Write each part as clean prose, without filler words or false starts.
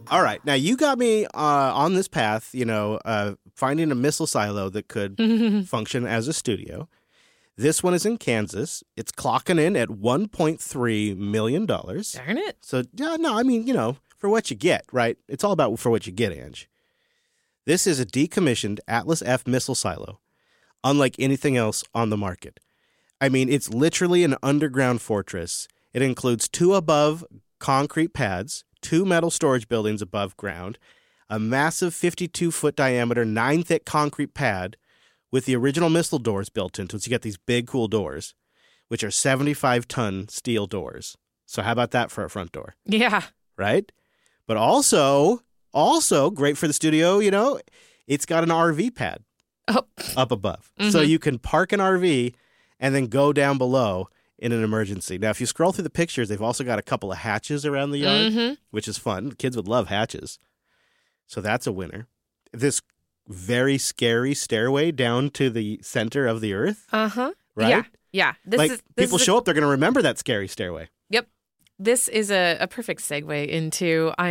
All right. Now, you got me on this path, finding a missile silo that could function as a studio. This one is in Kansas. It's clocking in at $1.3 million. Darn it. So, yeah, no, I mean, for what you get, right? It's all about for what you get, Ange. This is a decommissioned Atlas F missile silo, unlike anything else on the market. I mean, it's literally an underground fortress. It includes 2 above concrete pads, 2 metal storage buildings above ground, a massive 52-foot diameter, 9-thick concrete pad with the original missile doors built into it. So you got these big, cool doors, which are 75-ton steel doors. So how about that for a front door? Yeah. Right? But also great for the studio, it's got an RV pad up above. Mm-hmm. So you can park an RV and then go down below in an emergency. Now, if you scroll through the pictures, they've also got a couple of hatches around the yard, which is fun. Kids would love hatches. So that's a winner. This very scary stairway down to the center of the earth. Uh-huh. Right? Yeah. People show up, they're going to remember that scary stairway. Yep. This is a perfect segue into I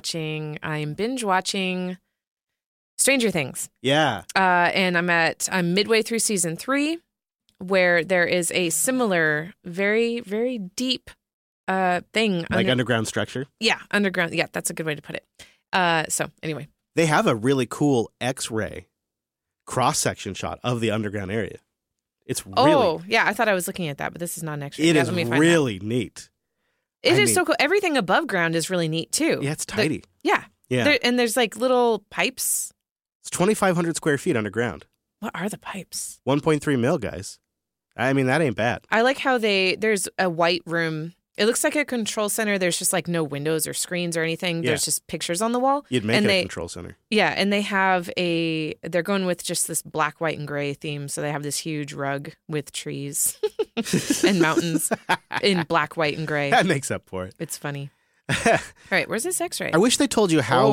am binge watching Stranger Things. Yeah. And I'm midway through season 3, where there is a similar, very, very deep thing. Like underground structure? Yeah, underground. Yeah, that's a good way to put it. So anyway. They have a really cool X-ray cross-section shot of the underground area. It's really... Oh, yeah, I thought I was looking at that, but this is not an X-ray. It is really neat. It is so cool. Everything above ground is really neat, too. Yeah, it's tidy. Yeah. And there's like little pipes. It's 2,500 square feet underground. What are the pipes? 1.3 mil, guys. I mean, that ain't bad. I like how there's a white room. It looks like a control center. There's just like no windows or screens or anything. Yeah. There's just pictures on the wall. You'd make it a control center. Yeah, and they have they're going with just this black, white, and gray theme. So they have this huge rug with trees and mountains in black, white, and gray. That makes up for it. It's funny. All right, where's this X-ray? I wish they told you how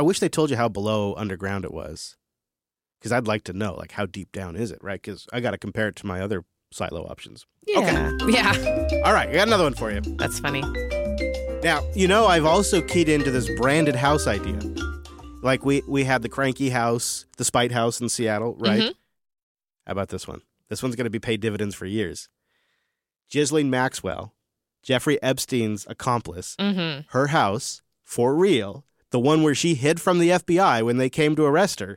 below underground it was. Because I'd like to know, like, how deep down is it, right? Because I got to compare it to my other silo options. Yeah. Okay. Yeah. All right, I got another one for you. That's funny. Now, I've also keyed into this branded house idea. Like, we had the Cranky House, the Spite House in Seattle, right? Mm-hmm. How about this one? This one's going to be paid dividends for years. Ghislaine Maxwell, Jeffrey Epstein's accomplice, her house, for real, the one where she hid from the FBI when they came to arrest her,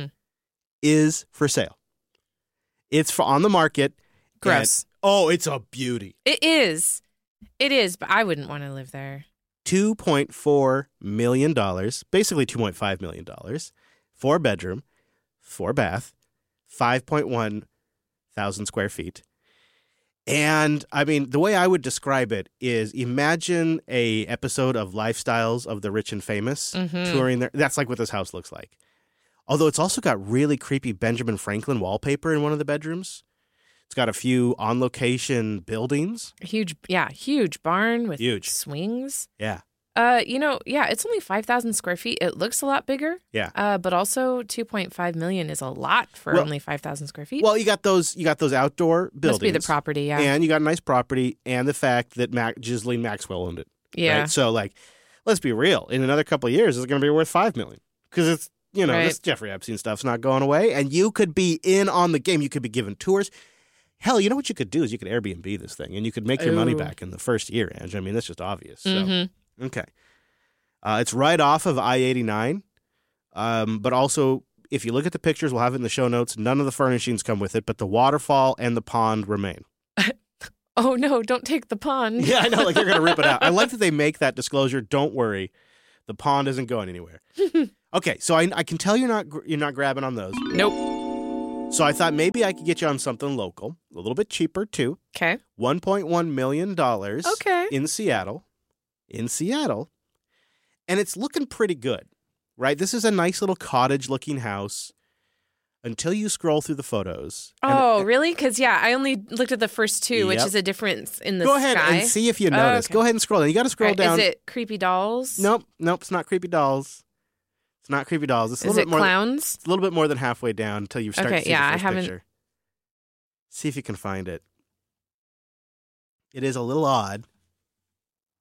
is for sale. It's on the market. Gross. It's a beauty. It is, but I wouldn't want to live there. $2.4 million, basically $2.5 million, 4-bedroom, 4-bath, 5.1 thousand square feet. And, I mean, the way I would describe it is imagine a episode of Lifestyles of the Rich and Famous touring there. That's like what this house looks like. Although it's also got really creepy Benjamin Franklin wallpaper in one of the bedrooms. It's got a few on-location buildings. Huge barn with swings. Yeah. It's only 5,000 square feet. It looks a lot bigger. Yeah. But also 2.5 million is a lot for only 5,000 square feet. Well, you got those outdoor buildings. Must be the property, yeah. And you got a nice property and the fact that Ghislaine Maxwell owned it. Yeah. Right? So, like, let's be real. In another couple of years, it's going to be worth $5 million. Because it's, this Jeffrey Epstein stuff's not going away. And you could be in on the game. You could be given tours. Hell, you know what you could do is you could Airbnb this thing. And you could make your money back in the first year, Ange. I mean, that's just obvious. So. Okay. It's right off of I-89, but also, if you look at the pictures, we'll have it in the show notes, none of the furnishings come with it, but the waterfall and the pond remain. Oh, no, don't take the pond. Yeah, I know, like they're going to rip it out. I like that they make that disclosure. Don't worry, the pond isn't going anywhere. Okay, so I can tell you're not grabbing on those. Nope. So I thought maybe I could get you on something local, a little bit cheaper, too. Okay. $1.1 million okay. in Seattle. And it's looking pretty good, right? This is a nice little cottage-looking house until you scroll through the photos. Oh, really? Because, I only looked at the first two, which is a difference in the sky. Go ahead and see if you notice. Okay. Go ahead and scroll down. You got to scroll down. Is it creepy dolls? Nope, it's not creepy dolls. It's not creepy dolls. Is it clowns? It's a little bit more than halfway down until you start to see the first picture. See if you can find it. It is a little odd.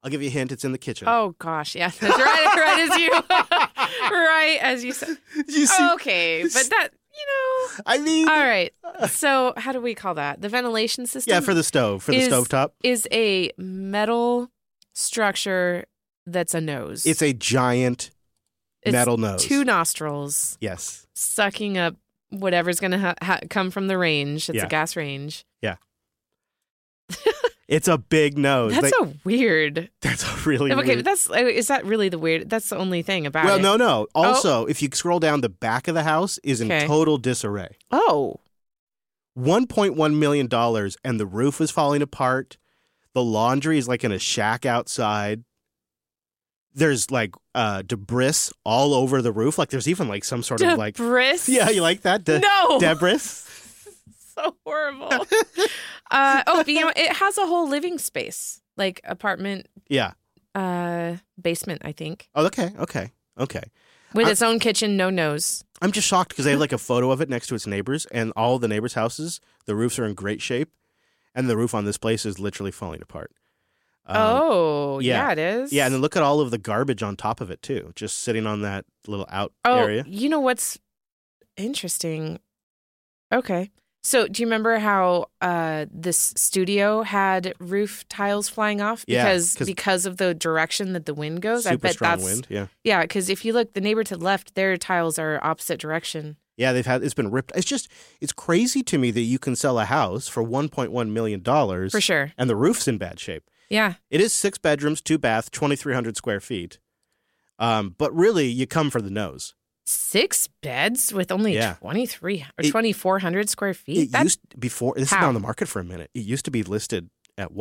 I'll give you a hint. It's in the kitchen. Oh, gosh. Yeah, that's right as you right as you said. You see? Okay, but that, I mean. All right. So how do we call that? The ventilation system? Yeah, for the stove, the stovetop. Is a metal structure that's a nose. It's a giant metal nose. 2 nostrils. Yes. Sucking up whatever's going to come from the range. It's a gas range. Yeah. It's a big nose. That's weird. That's a really okay, weird. but is that really the weird? That's the only thing about it. Well, no. Also, if you scroll down, the back of the house is in total disarray. Oh. $1.1 million, and the roof is falling apart. The laundry is like in a shack outside. There's like debris all over the roof. Like there's even like some sort of like... Debris? Yeah, you like that? No. Debris? So horrible. But it has a whole living space, like apartment. Yeah. Basement, I think. Oh, okay. With its own kitchen, no nose. I'm just shocked because they have like a photo of it next to its neighbors, and all the neighbors' houses, the roofs are in great shape, and the roof on this place is literally falling apart. Yeah, it is. Yeah, and then look at all of the garbage on top of it too, just sitting on that little area. You know what's interesting? Okay. So do you remember how this studio had roof tiles flying off? Because of the direction that the wind goes. Super I bet strong wind, yeah. Yeah, because if you look, the neighbor to the left, their tiles are opposite direction. Yeah, it's been ripped. It's crazy to me that you can sell a house for $1.1 million. For sure. And the roof's in bad shape. Yeah. It is 6 bedrooms, 2 baths, 2,300 square feet. But really, you come for the nose. 6 beds with only 2,400 square feet? This has been on the market for a minute. It used to be listed at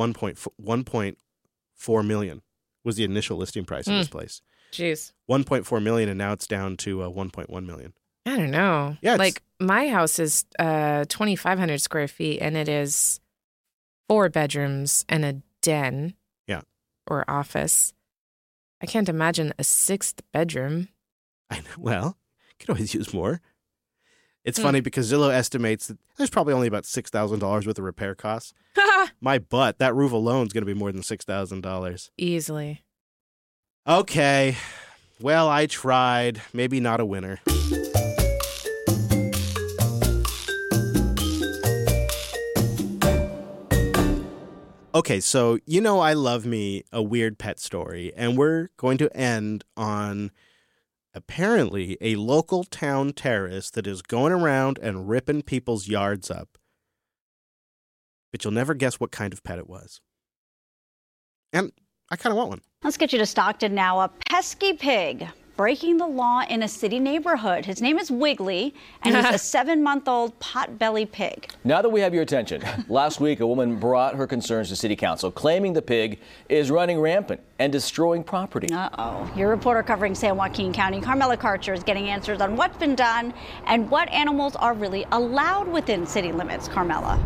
$1.4 million was the initial listing price of this place. Jeez. $1.4 million, and now it's down to $1.1 million. I don't know. Yeah, like my house is 2,500 square feet, and it is 4 bedrooms and a den. Yeah. Or office. I can't imagine a 6th bedroom. I know. Well, you can always use more. It's funny because Zillow estimates that there's probably only about $6,000 worth of repair costs. My butt, that roof alone is going to be more than $6,000. Easily. Okay. Well, I tried. Maybe not a winner. Okay, so I love me a weird pet story, and we're going to end on apparently a local town terrorist that is going around and ripping people's yards up. But you'll never guess what kind of pet it was. And I kind of want one. Let's get you to Stockton now. A pesky pig breaking the law in a city neighborhood. His name is Wiggly, and he's a 7-month-old pot-belly pig. Now that we have your attention, last week a woman brought her concerns to City Council, claiming the pig is running rampant and destroying property. Uh-oh. Your reporter covering San Joaquin County, Carmela Karcher, is getting answers on what's been done and what animals are really allowed within city limits. Carmela.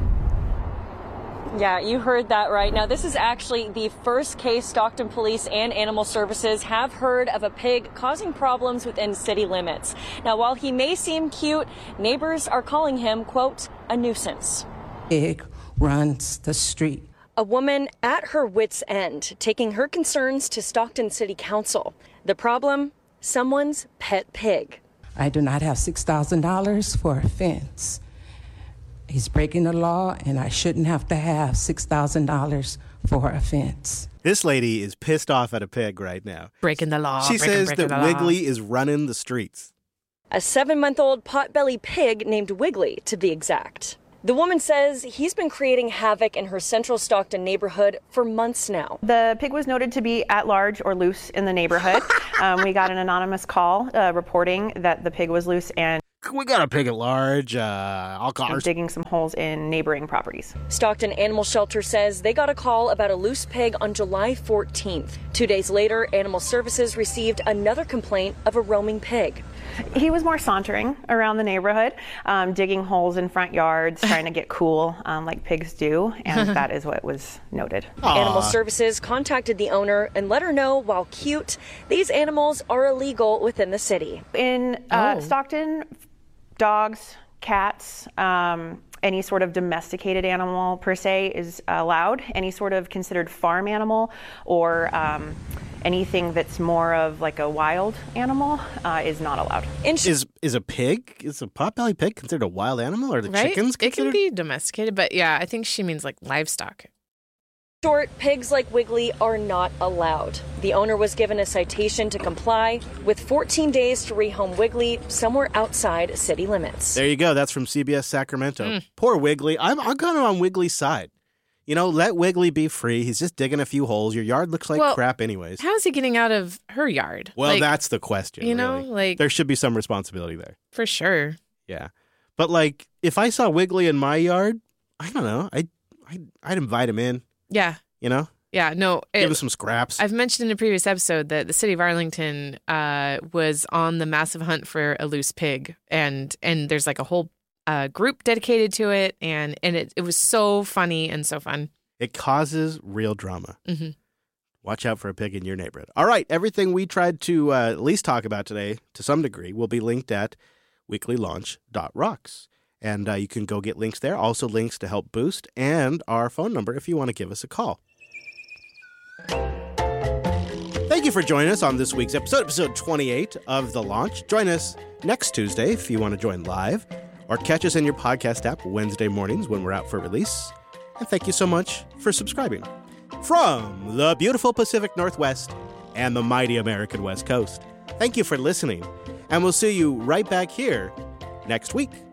Yeah, you heard that right. Now, this is actually the first case Stockton Police and Animal Services have heard of a pig causing problems within city limits. Now, while he may seem cute, neighbors are calling him, quote, a nuisance. Pig runs the street. A woman at her wit's end, taking her concerns to Stockton City Council. The problem? Someone's pet pig. I do not have $6,000 for a fence. He's breaking the law, and I shouldn't have to have $6,000 for a fence. This lady is pissed off at a pig right now. Breaking the law. She says that Wiggly is running the streets. A 7-month-old pot-belly pig named Wiggly, to be exact. The woman says he's been creating havoc in her central Stockton neighborhood for months now. The pig was noted to be at large or loose in the neighborhood. We got an anonymous call reporting that the pig was loose and we got a pig at large, digging some holes in neighboring properties. Stockton Animal Shelter says they got a call about a loose pig on July 14th. 2 days later, Animal Services received another complaint of a roaming pig. He was more sauntering around the neighborhood, digging holes in front yards, trying to get cool like pigs do, and that is what was noted. Aww. Animal Services contacted the owner and let her know, while cute, these animals are illegal within the city. In Stockton, dogs, cats, any sort of domesticated animal per se is allowed. Any sort of considered farm animal or anything that's more of like a wild animal is not allowed. Is a pig, is a potbelly pig considered a wild animal, or the chickens considered? It can be domesticated, but yeah, I think she means like livestock. Short, pigs like Wiggly are not allowed. The owner was given a citation to comply with 14 days to rehome Wiggly somewhere outside city limits. There you go. That's from CBS Sacramento. Poor Wiggly. I'm kind of on Wiggly's side. You know, let Wiggly be free. He's just digging a few holes. Your yard looks like crap anyways. How's he getting out of her yard? Well, that's the question. You know, really. There should be some responsibility there. For sure. Yeah. But like, if I saw Wiggly in my yard, I don't know. I'd invite him in. Yeah. You know? Yeah, no. Give us some scraps. I've mentioned in a previous episode that the city of Arlington was on the massive hunt for a loose pig. And there's like a whole group dedicated to it. And it was so funny and so fun. It causes real drama. Mm-hmm. Watch out for a pig in your neighborhood. All right. Everything we tried to at least talk about today, to some degree, will be linked at weeklylaunch.rocks. And you can go get links there. Also links to Help Boost and our phone number if you want to give us a call. Thank you for joining us on this week's episode 28 of The Launch. Join us next Tuesday if you want to join live, or catch us in your podcast app Wednesday mornings when we're out for release. And thank you so much for subscribing. From the beautiful Pacific Northwest and the mighty American West Coast, thank you for listening. And we'll see you right back here next week.